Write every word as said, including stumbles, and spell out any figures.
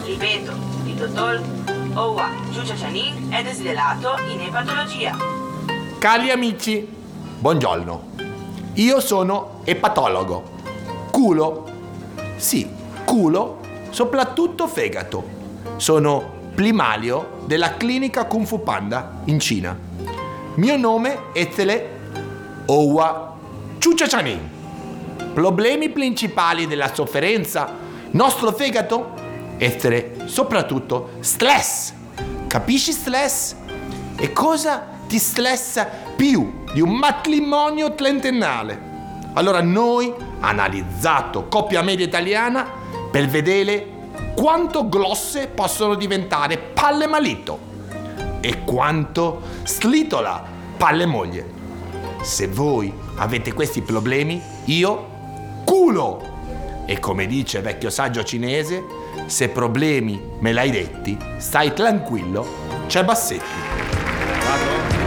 Ripeto, il dottor Owa Ciucciacianin è desiderato in epatologia. Cari amici, buongiorno. Io sono epatologo. Culo? Sì, culo, soprattutto fegato. Sono primario della clinica Kung Fu Panda in Cina. Mio nome è Tele Owa Ciucciacianin. Problemi principali della sofferenza nostro fegato? Essere soprattutto stress. Capisci stress? E cosa ti stressa più di un matrimonio trentennale? Allora noi analizzato coppia media italiana per vedere quanto grosse possono diventare palle marito e quanto slitola palle moglie. Se voi avete questi problemi, io culo. E come dice il vecchio saggio cinese, se problemi me l'hai detti, stai tranquillo, c'è Bassetti. Vado?